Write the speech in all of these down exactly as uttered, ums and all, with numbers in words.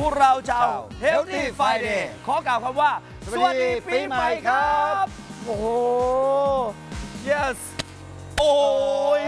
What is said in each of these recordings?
วกเราชาว Healthy Friday ขอกล่าวคำว่าสวัสดีปีใหม่ครับโอ้โห yes โอ้ย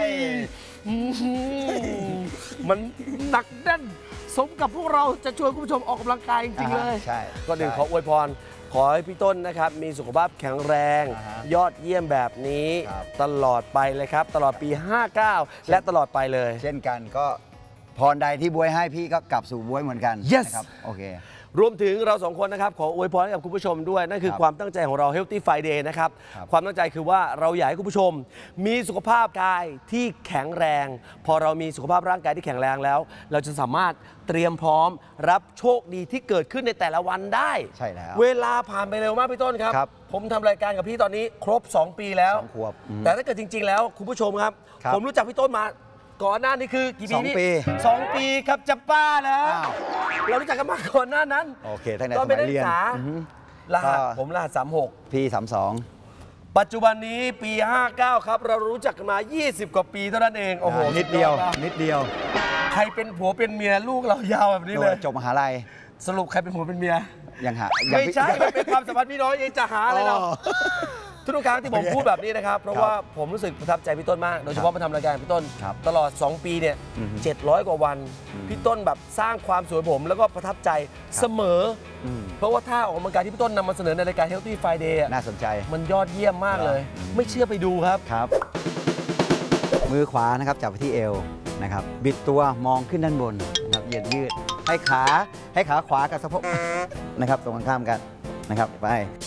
มันหนักแน่นสมกับพวกเราจะชวนคุณผู้ชมออกกำลังกายจริงๆเลยใช่ก็หนึ่งขออวยพรขอให้พี่ต้นนะครับมีสุขภาพแข็งแรงยอดเยี่ยมแบบนี้ตลอดไปเลยครับตลอดปีห้าเก้าและตลอดไปเลยเช่นกันก็พรใดที่บวยให้พี่ก็กลับสู่บวยเหมือนกัน yes นะครับโอเครวมถึงเราสองคนนะครับขออวยพรให้กับคุณผู้ชมด้วยนั่นคือความตั้งใจของเรา Healthy Friday นะครับความตั้งใจคือว่าเราอยากให้คุณผู้ชมมีสุขภาพกายที่แข็งแรงพอเรามีสุขภาพร่างกายที่แข็งแรงแล้วเราจะสามารถเตรียมพร้อมรับโชคดีที่เกิดขึ้นในแต่ละวันได้ใช่แล้วเวลาผ่านไปเร็วมากพี่ต้นครับผมทำรายการกับพี่ตอนนี้ครบสองปีแล้วสองขวบแต่ถ้าเกิดจริงๆแล้วคุณผู้ชมครับผมรู้จักพี่ต้นมาก่อนหน้านี้คือกี่ปีสองปีสองปีครับจะป้าแล้วเรารู้จักกันมาก่อนหน้านั้นโอเคตั้งแต่สมัยเรียนรหัสผมรหัสสามหกพี่สามสองปัจจุบันนี้ปีห้าเก้าครับเรารู้จักกันมายี่สิบกว่าปีเท่านั้นเองโอ้โหนิดเดียวนิดเดียวใครเป็นผัวเป็นเมียลูกเรายาวแบบนี้เลยจบมหาลัยสรุปใครเป็นผัวเป็นเมียยังหาไม่ใช่มันเป็นความสัมพันธ์พี่น้องยังจะหาอะไรเราทุกครั้งที่ผมพูดแบบนี้นะครับเพราะว่าผมรู้สึกประทับใจพี่ต้นมากโดยเฉพาะมาทำรายการพี่ต้นตลอดสองปีเนี่ยเจ็ดร้อยกว่าวันพี่ต้นแบบสร้างความสวยผมแล้วก็ประทับใจเสมอเพราะว่าท่าออกกำลังกายที่พี่ต้นนำมาเสนอในรายการ Healthy Friday น่าสนใจมันยอดเยี่ยมมากเลยไม่เชื่อไปดูครับครับมือขวานะครับจับไปที่เอวนะครับบิดตัวมองขึ้นด้านบนนะครับยืดยืดให้ขาให้ขาขวากับสะโพกนะครับตรงข้ามกันนะครับไป